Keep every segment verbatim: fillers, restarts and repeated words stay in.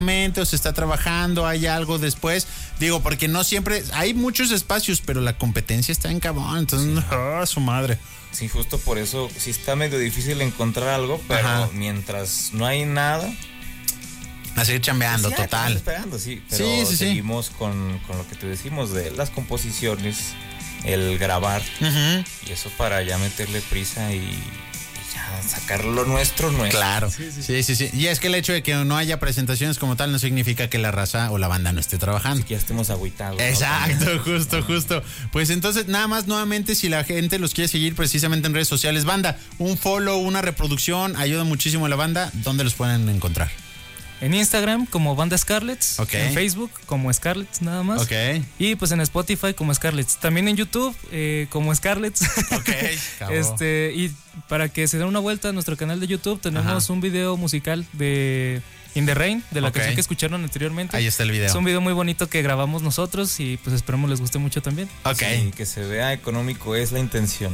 o se está trabajando, hay algo después. Digo, porque no siempre, hay muchos espacios, pero la competencia está en cabrón, entonces, sí. oh, su madre. Sí, justo por eso sí está medio difícil encontrar algo, pero Ajá. mientras no hay nada... A seguir chambeando, pues ya, total. Esperando, sí, pero sí, sí, seguimos sí. Con, con lo que te decimos de las composiciones, el grabar, uh-huh. y eso para ya meterle prisa y... sacar lo nuestro, nuestro. Claro, sí sí, sí, sí, sí. Y es que el hecho de que no haya presentaciones como tal no significa que la raza o la banda no esté trabajando. Sí, que ya estemos agüitados. Exacto, ¿no? justo, justo. Pues entonces, nada más, nuevamente, si la gente los quiere seguir precisamente en redes sociales, banda, un follow, una reproducción, ayuda muchísimo a la banda. ¿Dónde los pueden encontrar? En Instagram como Banda Scarlets, okay. En Facebook como Scarlets nada más, okay. Y pues en Spotify como Scarlets, también en YouTube eh, como Scarlets, okay, este y para que se den una vuelta a nuestro canal de YouTube tenemos Ajá. un video musical de In the Rain, de la okay. canción que escucharon anteriormente. Ahí está el video. Es un video muy bonito que grabamos nosotros y pues esperemos les guste mucho también. Ok. Sí, que se vea económico es la intención.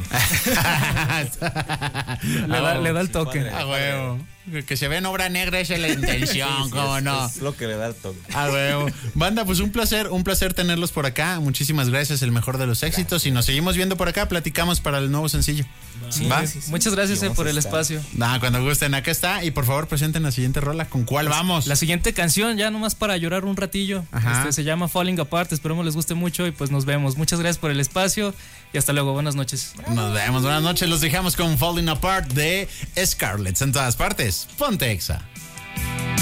le, da, oh, le da el toque. A huevo. Que se ve en obra negra, esa es la intención, sí, sí, cómo es, no. Es lo que le da el toque. A huevo. Banda, pues un placer, un placer tenerlos por acá. Muchísimas gracias, el mejor de los éxitos. Gracias. Y nos seguimos viendo por acá, platicamos para el nuevo sencillo. Sí, ¿Va? Sí, sí. Muchas gracias eh, por el espacio. Nah, cuando gusten, acá está. Y por favor, presenten la siguiente rola. ¿Con cuál vamos? La siguiente canción, ya nomás para llorar un ratillo. Este, se llama Falling Apart. Esperemos les guste mucho y pues nos vemos. Muchas gracias por el espacio y hasta luego. Buenas noches. Nos vemos, buenas noches. Los dejamos con Falling Apart de Scarlets en todas partes. Ponte Exa.